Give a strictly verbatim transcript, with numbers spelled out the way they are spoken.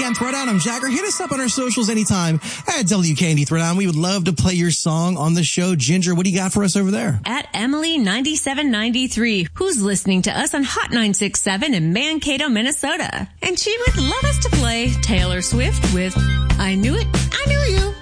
Weekend Throwdown. I'm Jagger. Hit us up on our socials anytime at W K N D Throwdown. We would love to play your song on the show. Ginger, what do you got for us over there? At Emily ninety-seven ninety-three, who's listening to us on Hot nine six seven in Mankato, Minnesota. And she would love us to play Taylor Swift with I Knew It, I Knew You.